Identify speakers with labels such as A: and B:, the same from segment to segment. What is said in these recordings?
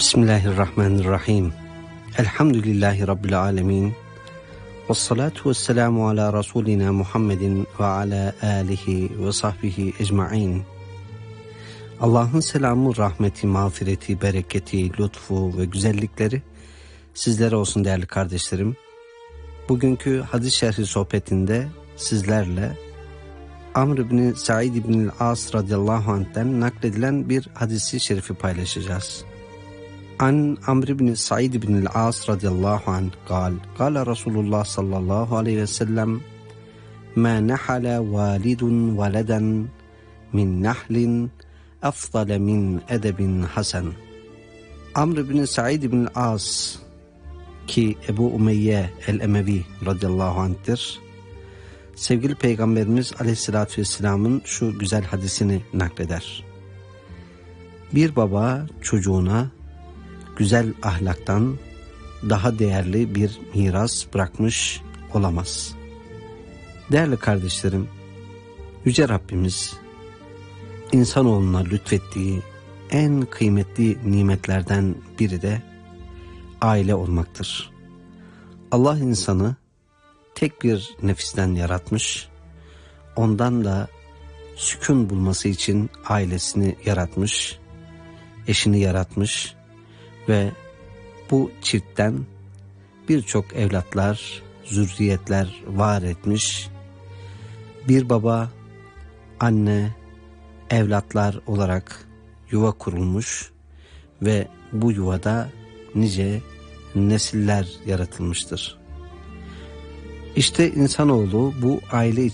A: Bismillahirrahmanirrahim. Elhamdülillahi Rabbil alemin. Vessalatu vesselamu ala Resulina Muhammedin ve ala alihi ve sahbihi ecma'in. Allah'ın selamı, rahmeti, mağfireti, bereketi, lütfu ve güzellikleri sizlere olsun değerli kardeşlerim. Bugünkü hadis şerhi sohbetinde sizlerle Amr ibn Said ibn As radıyallahu anh'ten nakledilen bir hadisi şerifi paylaşacağız. An Amr ibn Said ibn As radıyallahu anh قال Resulullah sallallahu aleyhi ve sellem ma nahala validun veleden min nahlin afdale min edebin hasen. Amr ibn Said ibn As ki Ebu Umeyye el-Emevi radıyallahu anh'tir. Sevgili Peygamberimiz aleyhissalatü vesselamın şu güzel hadisini nakleder. Bir baba çocuğuna güzel ahlaktan daha değerli bir miras bırakmış olamaz. Değerli kardeşlerim, Yüce Rabbimiz insanoğluna lütfettiği en kıymetli nimetlerden biri de aile olmaktır. Allah insanı tek bir nefisten yaratmış, ondan da sükun bulması için ailesini yaratmış, eşini yaratmış ve bu çiftten birçok evlatlar, zürriyetler var etmiş. Bir baba, anne, evlatlar olarak yuva kurulmuş ve bu yuvada nice nesiller yaratılmıştır. İşte insanoğlu bu aile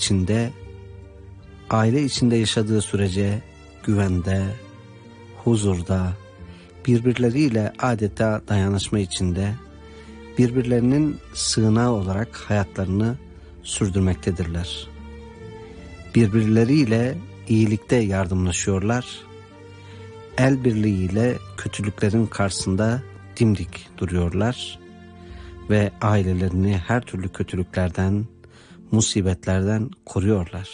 A: içinde yaşadığı sürece güvende, huzurda, birbirleriyle adeta dayanışma içinde, birbirlerinin sığınağı olarak hayatlarını sürdürmektedirler. Birbirleriyle iyilikte yardımlaşıyorlar, el birliğiyle kötülüklerin karşısında dimdik duruyorlar ve ailelerini her türlü kötülüklerden, musibetlerden koruyorlar.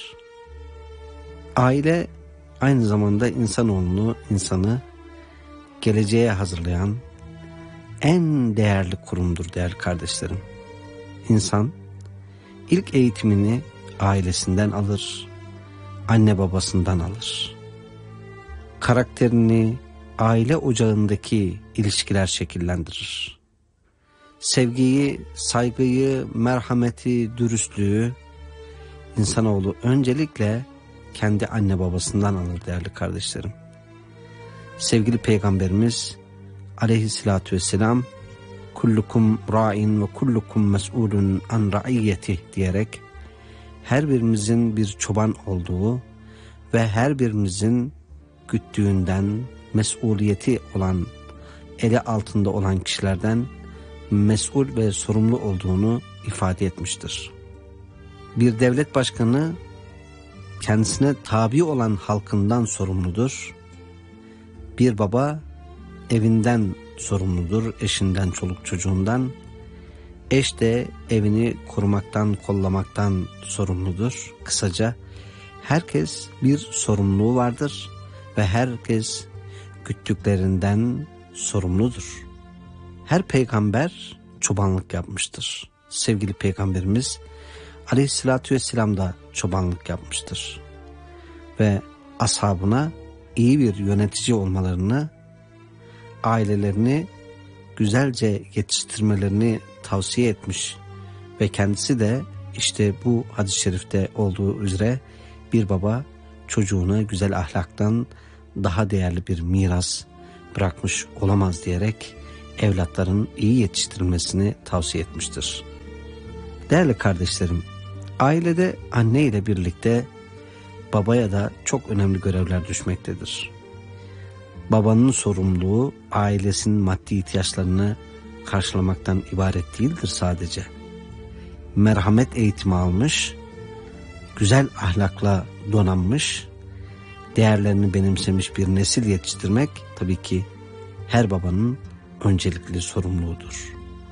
A: Aile aynı zamanda insanı geleceğe hazırlayan en değerli kurumdur değerli kardeşlerim. İnsan ilk eğitimini ailesinden alır, anne babasından alır. Karakterini aile ocağındaki ilişkiler şekillendirir. Sevgiyi, saygıyı, merhameti, dürüstlüğü insanoğlu öncelikle kendi anne babasından alır değerli kardeşlerim. Sevgili Peygamberimiz aleyhissalatü vesselam kullukum ra'in ve kullukum mes'ulun an ra'iyyeti diyerek her birimizin bir çoban olduğu ve her birimizin güttüğünden mesuliyeti olan, eli altında olan kişilerden mesul ve sorumlu olduğunu ifade etmiştir. Bir devlet başkanı kendisine tabi olan halkından sorumludur. Bir baba evinden sorumludur, eşinden, çoluk çocuğundan. Eş de evini korumaktan, kollamaktan sorumludur. Kısaca herkes bir sorumluluğu vardır ve herkes güttüklerinden sorumludur. Her peygamber çobanlık yapmıştır. Sevgili Peygamberimiz aleyhissalatü vesselam da çobanlık yapmıştır. Ve ashabına iyi bir yönetici olmalarını, ailelerini güzelce yetiştirmelerini tavsiye etmiş ve kendisi de işte bu hadis-i şerifte olduğu üzere bir baba çocuğuna güzel ahlaktan daha değerli bir miras bırakmış olamaz diyerek evlatların iyi yetiştirilmesini tavsiye etmiştir. Değerli kardeşlerim, ailede anne ile birlikte babaya da çok önemli görevler düşmektedir. Babanın sorumluluğu ailesinin maddi ihtiyaçlarını karşılamaktan ibaret değildir sadece. Merhamet eğitimi almış, güzel ahlakla donanmış, değerlerini benimsemiş bir nesil yetiştirmek tabii ki her babanın öncelikli sorumluluğudur.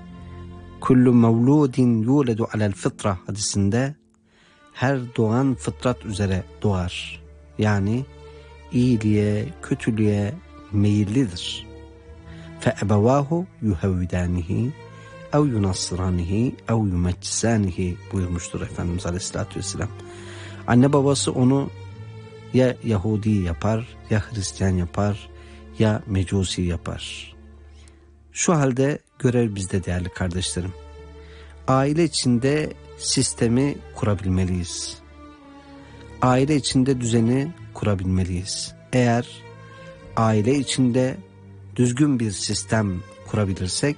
A: Kullu mevludin yuledu alel fıtra hadisinde her doğan fıtrat üzere doğar. Yani iyiliğe, kötülüğe meyillidir. فَاَبَوَاهُ يُهَوِّدَانِهِ اَوْ يُنَصِّرَانِهِ اَوْ يُمَجِّسَانِهِ buyurmuştur Efendimiz Aleyhisselatü Vesselam. Anne babası onu ya Yahudi yapar, ya Hristiyan yapar, ya Mecusi yapar. Şu halde görev bizde değerli kardeşlerim. Aile içinde sistemi kurabilmeliyiz. Aile içinde düzeni kurabilmeliyiz. Eğer aile içinde düzgün bir sistem kurabilirsek,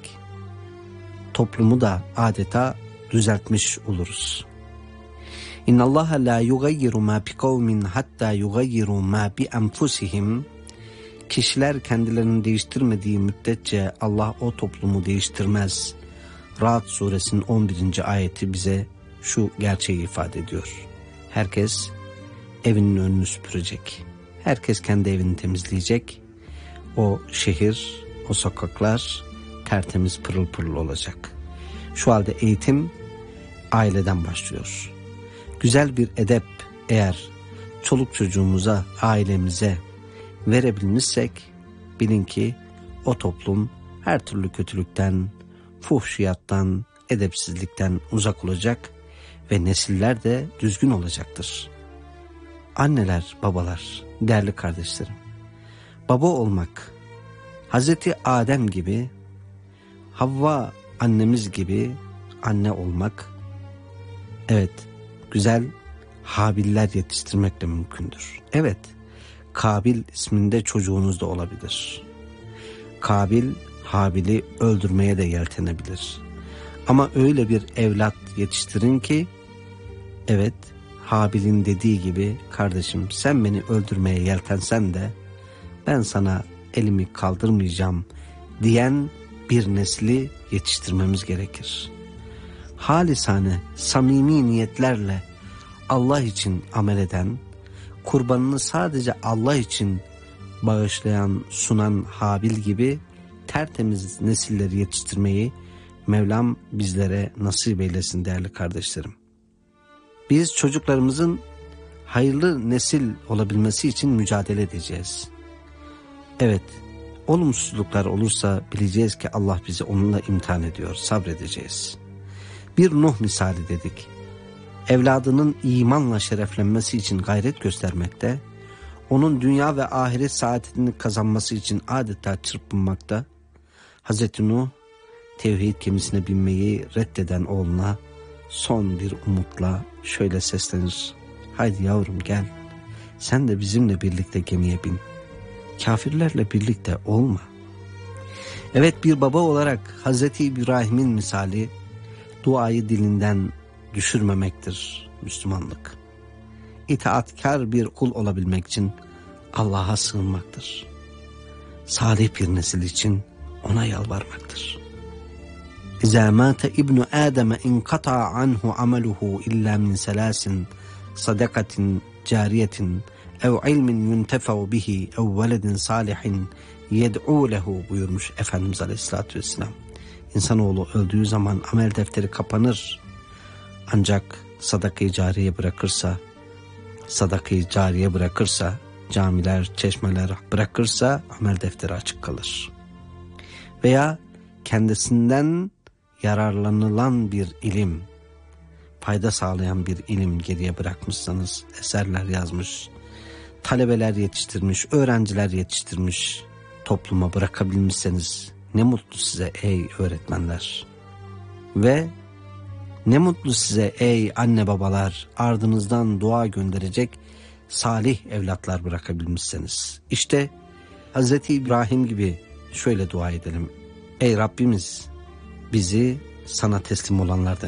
A: toplumu da adeta düzeltmiş oluruz. İnnallâhe lâ yugayyiru mâ biqavmin hattâ yugayyiru mâ bi enfusihim. Kişiler kendilerini değiştirmediği müddetçe Allah o toplumu değiştirmez. Ra'd suresinin 11. ayeti bize şu gerçeği ifade ediyor. Herkes evinin önünü süpürecek. Herkes kendi evini temizleyecek. O şehir, o sokaklar tertemiz, pırıl pırıl olacak. Şu halde eğitim aileden başlıyor. Güzel bir edep eğer çoluk çocuğumuza, ailemize verebilmişsek, bilin ki o toplum her türlü kötülükten, fuhşiyattan, edepsizlikten uzak olacak ve nesiller de düzgün olacaktır. Anneler, babalar, değerli kardeşlerim, baba olmak, Hazreti Adem gibi, Havva annemiz gibi anne olmak, evet, güzel Habiller yetiştirmekle mümkündür. Evet, Kabil isminde çocuğunuz da olabilir. Kabil, Habil'i öldürmeye de yeltenebilir. Ama öyle bir evlat yetiştirin ki, evet, Habil'in dediği gibi, kardeşim sen beni öldürmeye yeltensen de ben sana elimi kaldırmayacağım diyen bir nesli yetiştirmemiz gerekir. Halisane, samimi niyetlerle Allah için amel eden, kurbanını sadece Allah için bağışlayan, sunan Habil gibi tertemiz nesilleri yetiştirmeyi Mevlam bizlere nasip eylesin değerli kardeşlerim. Biz çocuklarımızın hayırlı nesil olabilmesi için mücadele edeceğiz. Evet, olumsuzluklar olursa bileceğiz ki Allah bizi onunla imtihan ediyor, sabredeceğiz. Bir Nuh misali dedik. Evladının imanla şereflenmesi için gayret göstermekte, onun dünya ve ahiret saadetini kazanması için adeta çırpınmakta, Hazreti Nuh tevhid gemisine binmeyi reddeden oğluna son bir umutla şöyle seslenir: haydi yavrum gel, sen de bizimle birlikte gemiye bin, kafirlerle birlikte olma. Evet, bir baba olarak Hazreti İbrahim'in misali duayı dilinden düşürmemektir Müslümanlık. İtaatkar bir kul olabilmek için Allah'a sığınmaktır. Salih bir nesil için ona yalvarmaktır. İzâ mâte ibnu Âdeme inkata'a anhu ameluhu illa min selâsin sadakatin cariyetin ev ilmin yuntefev bihi ev veledin salihin yed'û lehu buyurmuş Efendimiz Aleyhisselatü Vesselam. İnsanoğlu öldüğü zaman amel defteri kapanır. Ancak sadaka-i cariye bırakırsa, camiler, çeşmeler bırakırsa amel defteri açık kalır. Veya kendisinden yararlanılan bir ilim, fayda sağlayan bir ilim geriye bırakmışsanız, eserler yazmış, talebeler yetiştirmiş, öğrenciler yetiştirmiş, topluma bırakabilmişseniz ne mutlu size ey öğretmenler. Ve ne mutlu size ey anne babalar, ardınızdan dua gönderecek salih evlatlar bırakabilmişseniz. İşte Hz. İbrahim gibi şöyle dua edelim: ey Rabbimiz, bizi sana teslim olanlardan